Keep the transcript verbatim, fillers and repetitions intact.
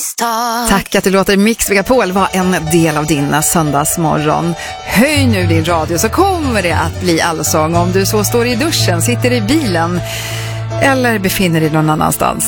misstag. Tack att du låter Mix Megapol vara en del av din söndagsmorgon. Höj nu din radio så kommer det att bli allsång om du så står i duschen, sitter i bilen eller befinner dig någon annanstans.